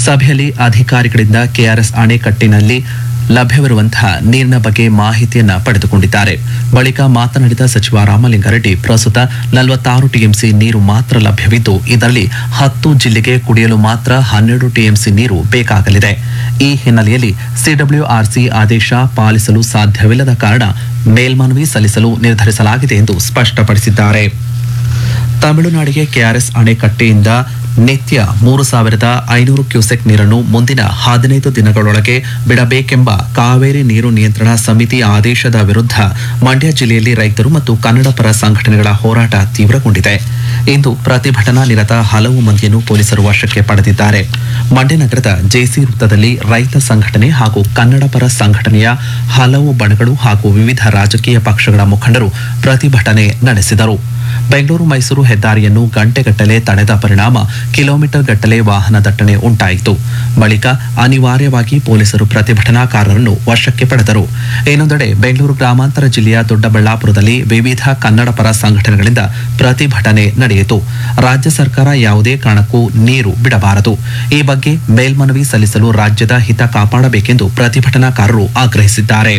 ಸಭೆಯಲ್ಲಿ ಅಧಿಕಾರಿಗಳಿಂದ ಕೆಆರ್ಎಸ್ ಅಣೆಕಟ್ಟಿನಲ್ಲಿ ಲಭ್ಯವಿರುವಂತಹ ನೀರಿನ ಬಗ್ಗೆ ಮಾಹಿತಿಯನ್ನ ಪಡೆದುಕೊಂಡಿದ್ದಾರೆ. ಬಳಿಕ ಮಾತನಾಡಿದ ಸಚಿವ ರಾಮಲಿಂಗಾರೆಡ್ಡಿ, ಪ್ರಸ್ತುತ 46 ಟಿಎಂಸಿ ನೀರು ಮಾತ್ರ ಲಭ್ಯವಿದ್ದು, ಇದರಲ್ಲಿ 10 ಜಿಲ್ಲೆಗೆ ಕುಡಿಯಲು ಮಾತ್ರ 12 ಟಿಎಂಸಿ ನೀರು ಬೇಕಾಗಲಿದೆ. ಈ ಹಿನ್ನೆಲೆಯಲ್ಲಿ ಸಿಡಬ್ಲ್ಯೂಆರ್ಸಿ ಆದೇಶ ಪಾಲಿಸಲು ಸಾಧ್ಯವಿಲ್ಲದ ಕಾರಣ ಮೇಲ್ಮನವಿ ಸಲ್ಲಿಸಲು ನಿರ್ಧರಿಸಲಾಗಿದೆ ಎಂದು ಸ್ಪಷ್ಟಪಡಿಸಿದ್ದಾರೆ. ತಮಿಳುನಾಡಿಗೆ ಕೆಆರ್ಎಸ್ ಅಣೆಕಟ್ಟೆಯಿಂದ ನಿತ್ಯ 3,500 ಕ್ಯೂಸೆಕ್ ನೀರನ್ನು ಮುಂದಿನ 15 ದಿನಗಳೊಳಗೆ ಬಿಡಬೇಕೆಂಬ ಕಾವೇರಿ ನೀರು ನಿಯಂತ್ರಣ ಸಮಿತಿ ಆದೇಶದ ವಿರುದ್ಧ ಮಂಡ್ಯ ಜಿಲ್ಲೆಯಲ್ಲಿ ರೈತರು ಮತ್ತು ಕನ್ನಡ ಪರ ಸಂಘಟನೆಗಳ ಹೋರಾಟ ತೀವ್ರಗೊಂಡಿದೆ. ಇಂದು ಪ್ರತಿಭಟನಾ ನಿರತ ಹಲವು ಮಂದಿಯನ್ನು ಪೊಲೀಸರು ವಶಕ್ಕೆ ಪಡೆದಿದ್ದಾರೆ. ಮಂಡ್ಯ ನಗರದ ಜೆಸಿ ವೃತ್ತದಲ್ಲಿ ರೈತ ಸಂಘಟನೆ ಹಾಗೂ ಕನ್ನಡ ಪರ ಸಂಘಟನೆಯ ಹಲವು ಬಣಗಳು ಹಾಗೂ ವಿವಿಧ ರಾಜಕೀಯ ಪಕ್ಷಗಳ ಮುಖಂಡರು ಪ್ರತಿಭಟನೆ ನಡೆಸಿದರು. ಬೆಂಗಳೂರು ಮೈಸೂರು ಹೆದ್ದಾರಿಯನ್ನು ಗಂಟೆಗಟ್ಟಲೆ ತಡೆದ ಪರಿಣಾಮ ಕಿಲೋಮೀಟರ್ ಗಟ್ಟಲೆ ವಾಹನ ದಟ್ಟಣೆ ಉಂಟಾಯಿತು. ಬಳಿಕ ಅನಿವಾರ್ಯವಾಗಿ ಪೊಲೀಸರು ಪ್ರತಿಭಟನಾಕಾರರನ್ನು ವಶಕ್ಕೆ ಪಡೆದರು. ಇನ್ನೊಂದೆಡೆ ಬೆಂಗಳೂರು ಗ್ರಾಮಾಂತರ ಜಿಲ್ಲೆಯ ದೊಡ್ಡಬಳ್ಳಾಪುರದಲ್ಲಿ ವಿವಿಧ ಕನ್ನಡ ಪರ ಸಂಘಟನೆಗಳಿಂದ ಪ್ರತಿಭಟನೆ ನಡೆಯಿತು. ರಾಜ್ಯ ಸರ್ಕಾರ ಯಾವುದೇ ಕಾರಣಕ್ಕೂ ನೀರು ಬಿಡಬಾರದು, ಈ ಬಗ್ಗೆ ಮೇಲ್ಮನವಿ ಸಲ್ಲಿಸಲು ರಾಜ್ಯದ ಹಿತ ಕಾಪಾಡಬೇಕೆಂದು ಪ್ರತಿಭಟನಾಕಾರರು ಆಗ್ರಹಿಸಿದ್ದಾರೆ.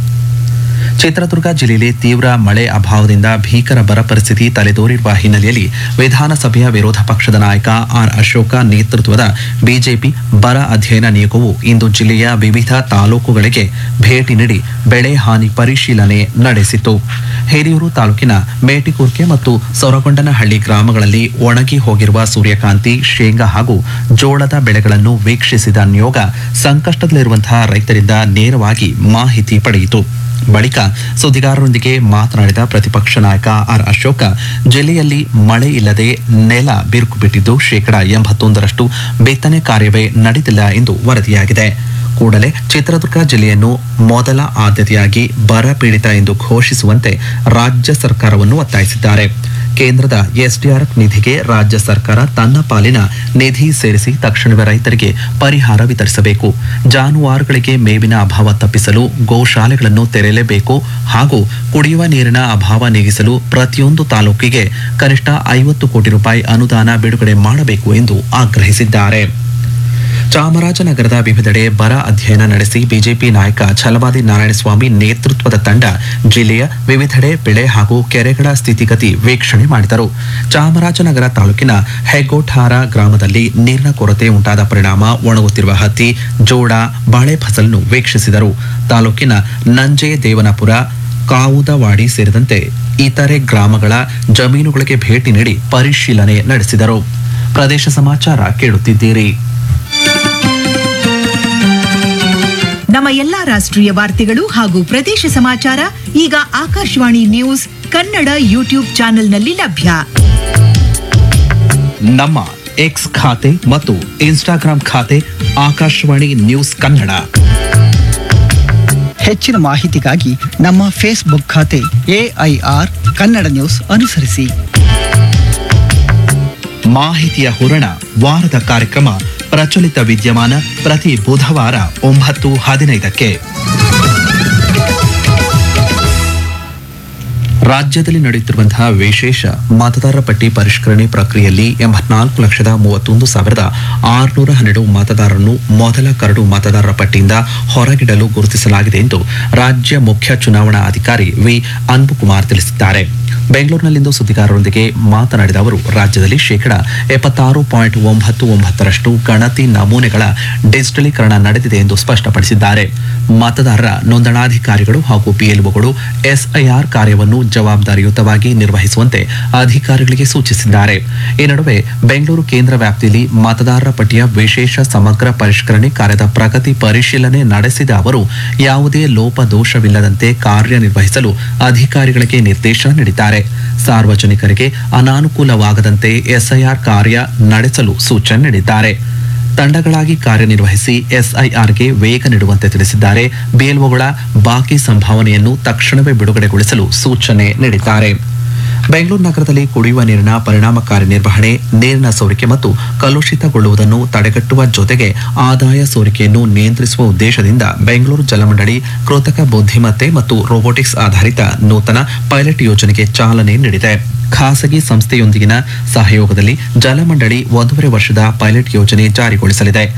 ಚಿತ್ರದುರ್ಗ ಜಿಲ್ಲೆಯಲ್ಲಿ ತೀವ್ರ ಮಳೆ ಅಭಾವದಿಂದ ಭೀಕರ ಬರ ಪರಿಸ್ಥಿತಿ ತಲೆದೋರಿರುವ ಹಿನ್ನೆಲೆಯಲ್ಲಿ ವಿಧಾನಸಭೆಯ ವಿರೋಧ ಪಕ್ಷದ ನಾಯಕ ಆರ್ ಅಶೋಕ ನೇತೃತ್ವದ ಬಿಜೆಪಿ ಬರ ಅಧ್ಯಯನ ನಿಯೋಗವು ಇಂದು ಜಿಲ್ಲೆಯ ವಿವಿಧ ತಾಲೂಕುಗಳಿಗೆ ಭೇಟಿ ನೀಡಿ ಬೆಳೆ ಹಾನಿ ಪರಿಶೀಲನೆ ನಡೆಸಿತು. ಹಿರಿಯೂರು ತಾಲೂಕಿನ ಮೇಟಿಕುರ್ಕೆ ಮತ್ತು ಸೊರಗೊಂಡನಹಳ್ಳಿ ಗ್ರಾಮಗಳಲ್ಲಿ ಒಣಗಿ ಹೋಗಿರುವ ಸೂರ್ಯಕಾಂತಿ, ಶೇಂಗಾ ಹಾಗೂ ಜೋಳದ ಬೆಳೆಗಳನ್ನು ವೀಕ್ಷಿಸಿದ ನಿಯೋಗ ಸಂಕಷ್ಟದಲ್ಲಿರುವಂತಹ ರೈತರಿಂದ ನೇರವಾಗಿ ಮಾಹಿತಿ ಪಡೆಯಿತು. ಬಳಿಕ ಸುದ್ದಿಗಾರರೊಂದಿಗೆ ಮಾತನಾಡಿದ ಪ್ರತಿಪಕ್ಷ ನಾಯಕ ಆರ್ ಅಶೋಕ, ಜಿಲ್ಲೆಯಲ್ಲಿ ಮಳೆ ಇಲ್ಲದೆ ನೆಲ ಬಿರುಕು ಬಿಟ್ಟಿದ್ದು 81% ಬಿತ್ತನೆ ಕಾರ್ಯವೇ ನಡೆದಿಲ್ಲ ಎಂದು ವರದಿಯಾಗಿದೆ. ಕೂಡಲೇ ಚಿತ್ರದುರ್ಗ ಜಿಲ್ಲೆಯನ್ನು ಮೊದಲ ಆದ್ಯತೆಯಾಗಿ ಬರ ಪೀಡಿತ ಎಂದು ಘೋಷಿಸುವಂತೆ ರಾಜ್ಯ ಸರ್ಕಾರವನ್ನು ಒತ್ತಾಯಿಸಿದ್ದಾರೆ. ಕೇಂದ್ರದ ಎಸ್ಡಿಆರ್ಎಫ್ ನಿಧಿಗೆ ರಾಜ್ಯ ಸರ್ಕಾರ ತನ್ನ ಪಾಲಿನ ನಿಧಿ ಸೇರಿಸಿ ತಕ್ಷಣವೇ ರೈತರಿಗೆ ಪರಿಹಾರ ವಿತರಿಸಬೇಕು. ಜಾನುವಾರುಗಳಿಗೆ ಮೇವಿನ ಅಭಾವ ತಪ್ಪಿಸಲು ಗೋಶಾಲೆಗಳನ್ನು ತೆರೆಯಲೇಬೇಕು ಹಾಗೂ ಕುಡಿಯುವ ನೀರಿನ ಅಭಾವ ನೀಗಿಸಲು ಪ್ರತಿಯೊಂದು ತಾಲೂಕಿಗೆ ಕನಿಷ್ಠ 50 ಕೋಟಿ ರೂಪಾಯಿ ಅನುದಾನ ಬಿಡುಗಡೆ ಮಾಡಬೇಕು ಎಂದು ಆಗ್ರಹಿಸಿದ್ದಾರೆ. ಚಾಮರಾಜನಗರದ ವಿವಿಧೆಡೆ ಬರ ಅಧ್ಯಯನ ನಡೆಸಿ ಬಿಜೆಪಿ ನಾಯಕ ಛಲವಾದಿ ನಾರಾಯಣಸ್ವಾಮಿ ನೇತೃತ್ವದ ತಂಡ ಜಿಲ್ಲೆಯ ವಿವಿಧೆಡೆ ಬೆಳೆ ಹಾಗೂ ಕೆರೆಗಳ ಸ್ಥಿತಿಗತಿ ವೀಕ್ಷಣೆ ಮಾಡಿದರು. ಚಾಮರಾಜನಗರ ತಾಲೂಕಿನ ಹೆಗ್ಗೋಠಾರ ಗ್ರಾಮದಲ್ಲಿ ನೀರಿನ ಕೊರತೆ ಉಂಟಾದ ಪರಿಣಾಮ ಒಣಗುತ್ತಿರುವ ಹತ್ತಿ, ಜೋಳ, ಬಾಳೆ ಫಸಲನ್ನು ವೀಕ್ಷಿಸಿದರು. ತಾಲೂಕಿನ ನಂಜೆ ದೇವನಪುರ, ಕಾವುದವಾಡಿ ಸೇರಿದಂತೆ ಇತರೆ ಗ್ರಾಮಗಳ ಜಮೀನುಗಳಿಗೆ ಭೇಟಿ ನೀಡಿ ಪರಿಶೀಲನೆ ನಡೆಸಿದರು. ಪ್ರದೇಶ ಸಮಾಚಾರ ಕೇಳುತ್ತಿದ್ದೀರಿ. ನಮ್ಮ ಎಲ್ಲಾ ರಾಷ್ಟ್ರೀಯ ವಾರ್ತೆಗಳು ಹಾಗೂ ಪ್ರದೇಶ ಸಮಾಚಾರ ಈಗ ಆಕಾಶವಾಣಿ ನ್ಯೂಸ್ ಕನ್ನಡ ಯೂಟ್ಯೂಬ್ ಚಾನೆಲ್ನಲ್ಲಿ ಲಭ್ಯ. ನಮ್ಮ ಎಕ್ಸ್ ಖಾತೆ ಮತ್ತು ಇನ್ಸ್ಟಾಗ್ರಾಂ ಖಾತೆ ಆಕಾಶವಾಣಿ ನ್ಯೂಸ್ ಕನ್ನಡ. ಹೆಚ್ಚಿನ ಮಾಹಿತಿಗಾಗಿ ನಮ್ಮ ಫೇಸ್ಬುಕ್ ಖಾತೆ ಎಐಆರ್ ಕನ್ನಡ ನ್ಯೂಸ್ ಅನುಸರಿಸಿ. ಮಾಹಿತಿಯ ಹೂರಣ ವಾರದ ಕಾರ್ಯಕ್ರಮ ಪ್ರಚಲಿತ ವಿದ್ಯಮಾನ ಪ್ರತಿ ಬುಧವಾರ 9:15ಕ್ಕೆ. ರಾಜ್ಯದಲ್ಲಿ ನಡೆಯುತ್ತಿರುವಂತಹ ವಿಶೇಷ ಮತದಾರರ ಪಟ್ಟಿ ಪರಿಷ್ಕರಣೆ ಪ್ರಕ್ರಿಯೆಯಲ್ಲಿ 84,31,612 ಮತದಾರರನ್ನು ಮೊದಲ ಕರಡು ಮತದಾರರ ಪಟ್ಟಿಯಿಂದ ಹೊರಗಿಡಲು ಗುರುತಿಸಲಾಗಿದೆ ಎಂದು ರಾಜ್ಯ ಮುಖ್ಯ ಚುನಾವಣಾ ಅಧಿಕಾರಿ ವಿ ಅನ್ಬುಕುಮಾರ್ ತಿಳಿಸಿದ್ದಾರೆ. ಬೆಂಗಳೂರಿನಲ್ಲಿಂದು ಸುದ್ದಿಗಾರರೊಂದಿಗೆ ಮಾತನಾಡಿದ ಅವರು, ರಾಜ್ಯದಲ್ಲಿ 76.99% ಗಣತಿ ನಮೂನೆಗಳ ಡಿಜಿಟಲೀಕರಣ ನಡೆದಿದೆ ಎಂದು ಸ್ಪಷ್ಟಪಡಿಸಿದ್ದಾರೆ. ಮತದಾರರ ನೋಂದಣಾಧಿಕಾರಿಗಳು ಹಾಗೂ ಪಿಎಲ್ಒಗಳು ಎಸ್ಐಆರ್ ಕಾರ್ಯವನ್ನು ಜವಾಬ್ದಾರಿಯುತವಾಗಿ ನಿರ್ವಹಿಸುವಂತೆ ಅಧಿಕಾರಿಗಳಿಗೆ ಸೂಚಿಸಿದ್ದಾರೆ. ಈ ನಡುವೆ ಬೆಂಗಳೂರು ಕೇಂದ್ರ ವ್ಯಾಪ್ತಿಯಲ್ಲಿ ಮತದಾರರ ಪಟ್ಟಿಯ ವಿಶೇಷ ಸಮಗ್ರ ಪರಿಷ್ಕರಣೆ ಕಾರ್ಯದ ಪ್ರಗತಿ ಪರಿಶೀಲನೆ ನಡೆಸಿದ ಅವರು, ಯಾವುದೇ ಲೋಪದೋಷವಿಲ್ಲದಂತೆ ಕಾರ್ಯನಿರ್ವಹಿಸಲು ಅಧಿಕಾರಿಗಳಿಗೆ ನಿರ್ದೇಶನ ನೀಡಿದ್ದಾರೆ. ಸಾರ್ವಜನಿಕರಿಗೆ ಅನಾನುಕೂಲವಾಗದಂತೆ ಎಸ್ಐಆರ್ ಕಾರ್ಯ ನಡೆಸಲು ಸೂಚನೆ ನೀಡಿದ್ದಾರೆ. ತಂಡಗಳಾಗಿ ಕಾರ್ಯನಿರ್ವಹಿಸಿ ಎಸ್ಐಆರ್ಗೆ ವೇಗ ನೀಡುವಂತೆ ತಿಳಿಸಿದ್ದಾರೆ. ಬಿಎಲ್ಒಗಳ ಬಾಕಿ ಸಂಭಾವನೆಯನ್ನು ತಕ್ಷಣವೇ ಬಿಡುಗಡೆಗೊಳಿಸಲು ಸೂಚನೆ ನೀಡಿದ್ದಾರೆ. ಬೆಂಗಳೂರು ನಗರದಲ್ಲಿ ಕುಡಿಯುವ ನೀರಿನ ಪರಿಣಾಮಕಾರಿ ನಿರ್ವಹಣೆ, ನೀರಿನ ಸೋರಿಕೆ ಮತ್ತು ಕಲುಷಿತಗೊಳ್ಳುವುದನ್ನು ತಡೆಗಟ್ಟುವ ಜೊತೆಗೆ ಆದಾಯ ಸೋರಿಕೆಯನ್ನು ನಿಯಂತ್ರಿಸುವ ಉದ್ದೇಶದಿಂದ ಬೆಂಗಳೂರು ಜಲಮಂಡಳಿ ಕೃತಕ ಬುದ್ಧಿಮತ್ತೆ ಮತ್ತು ರೋಬೋಟಿಕ್ಸ್ ಆಧಾರಿತ ನೂತನ ಪೈಲಟ್ ಯೋಜನೆಗೆ ಚಾಲನೆ ನೀಡಿದೆ. ಖಾಸಗಿ ಸಂಸ್ಥೆಯೊಂದಿಗಿನ ಸಹಯೋಗದಲ್ಲಿ ಜಲಮಂಡಳಿ 1.5 ವರ್ಷದ ಪೈಲಟ್ ಯೋಜನೆ ಜಾರಿಗೊಳಿಸಲಿದೆ.